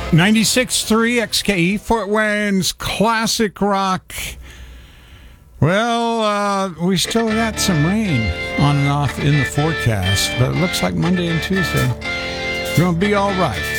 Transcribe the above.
96.3 XKE, Fort Wayne's classic rock. Well, we still got some rain on and off in the forecast, but it looks like Monday and Tuesday going to be all right.